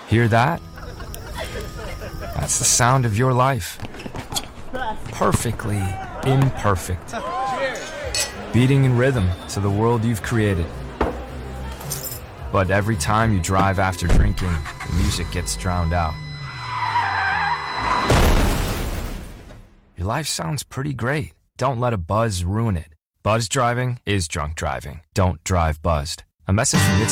Hear that? That's the sound of your life. Perfectly imperfect. Beating in rhythm to the world you've created. But every time you drive after drinking, the music gets drowned out. Your life sounds pretty great. Don't let a buzz ruin it. Buzz driving is drunk driving. Don't drive buzzed. A message from